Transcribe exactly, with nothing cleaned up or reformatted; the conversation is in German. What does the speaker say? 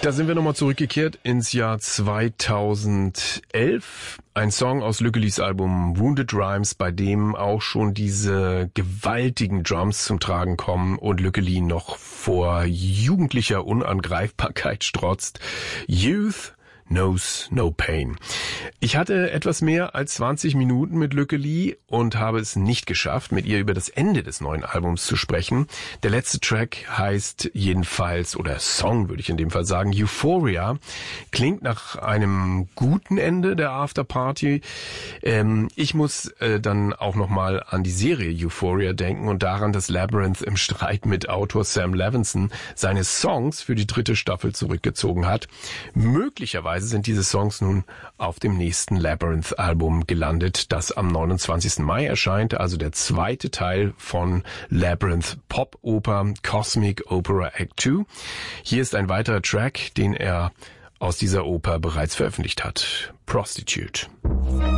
Da sind wir nochmal zurückgekehrt ins Jahr zweitausendelf. Ein Song aus Lückelis Album Wounded Rhymes, bei dem auch schon diese gewaltigen Drums zum Tragen kommen und Lückeli noch vor jugendlicher Unangreifbarkeit strotzt. Youth knows no pain. Ich hatte etwas mehr als zwanzig Minuten mit Lückeli und habe es nicht geschafft, mit ihr über das Ende des neuen Albums zu sprechen. Der letzte Track heißt jedenfalls, oder Song würde ich in dem Fall sagen, Euphoria. Klingt nach einem guten Ende der Afterparty. Ähm, ich muss äh, dann auch nochmal an die Serie Euphoria denken und daran, dass Labyrinth im Streit mit Autor Sam Levinson seine Songs für die dritte Staffel zurückgezogen hat. Möglicherweise sind diese Songs nun auf dem nächsten Labyrinth-Album gelandet, das am neunundzwanzigsten Mai erscheint, also der zweite Teil von Labyrinth Pop-Oper Cosmic Opera Act zwei. Hier ist ein weiterer Track, den er aus dieser Oper bereits veröffentlicht hat. Prostitute.